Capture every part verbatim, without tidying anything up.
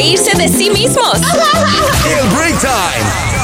reírse de sí mismos. El Break Time.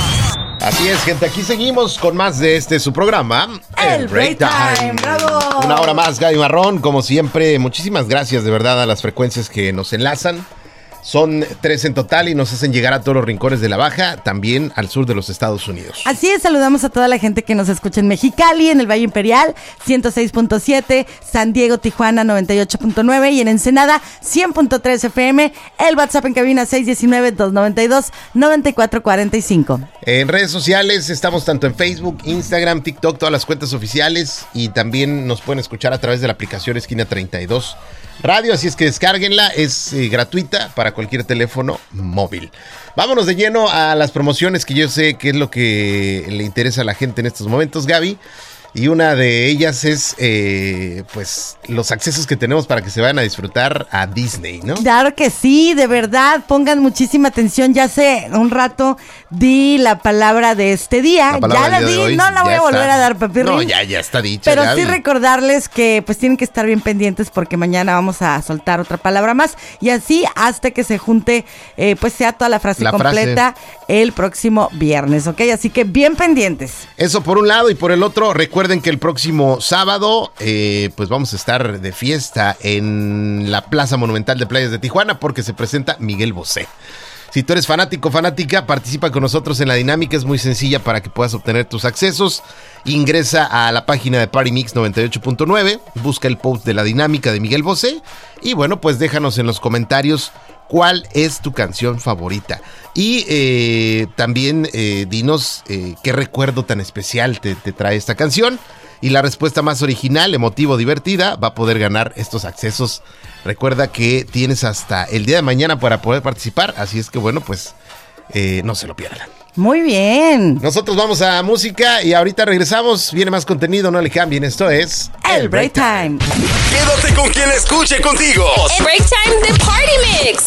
Así es, gente, aquí seguimos con más de este su programa, El, El Break Time. Time. ¡Bravo! Una hora más, Gaby Marrón, como siempre, muchísimas gracias de verdad a las frecuencias que nos enlazan. Son tres en total y nos hacen llegar a todos los rincones de la Baja, también al sur de los Estados Unidos. Así es, saludamos a toda la gente que nos escucha en Mexicali, en el Valle Imperial, ciento seis punto siete, San Diego, Tijuana, noventa y ocho punto nueve y en Ensenada, cien punto tres F M, el WhatsApp en cabina seis uno nueve, dos nueve dos, nueve cuatro cuatro cinco. En redes sociales estamos tanto en Facebook, Instagram, TikTok, todas las cuentas oficiales y también nos pueden escuchar a través de la aplicación Esquina treinta y dos Radio, así es que descárguenla, es eh, gratuita para cualquier teléfono móvil. Vámonos de lleno a las promociones que yo sé que es lo que le interesa a la gente en estos momentos, Gaby. Y una de ellas es, eh, pues, los accesos que tenemos para que se vayan a disfrutar a Disney, ¿no? Claro que sí, de verdad, pongan muchísima atención. Ya hace un rato di la palabra de este día. La ya la di, hoy, no la voy a volver está. a dar, Pepe No, ya, ya está dicha, Pero Gaby. sí recordarles que pues tienen que estar bien pendientes porque mañana vamos a soltar otra palabra más. Y así hasta que se junte, eh, pues sea toda la frase la completa frase. El próximo viernes, ¿ok? Así que bien pendientes. Eso por un lado y por el otro, recuerden Recuerden que el próximo sábado, eh, pues vamos a estar de fiesta en la Plaza Monumental de Playas de Tijuana porque se presenta Miguel Bosé. Si tú eres fanático, fanática, participa con nosotros en la dinámica, es muy sencilla para que puedas obtener tus accesos. Ingresa a la página de Party Mix noventa y ocho punto nueve, busca el post de la dinámica de Miguel Bosé y bueno, pues déjanos en los comentarios cuál es tu canción favorita. Y eh, también eh, dinos eh, qué recuerdo tan especial te, te trae esta canción. Y la respuesta más original, emotivo, divertida, va a poder ganar estos accesos. Recuerda que tienes hasta el día de mañana para poder participar. Así es que bueno, pues eh, no se lo pierdan. Muy bien. Nosotros vamos a música y ahorita regresamos. Viene más contenido, no le cambien. Esto es El Break Time. Quédate con quien escuche contigo. El Break Time de Party Mix.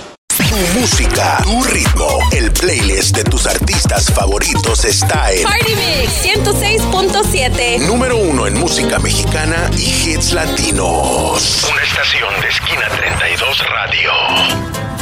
Tu música, tu ritmo, el playlist de tus artistas favoritos está en Party Mix ciento seis punto siete. Número uno en música mexicana y hits latinos. Una estación de Esquina treinta y dos Radio.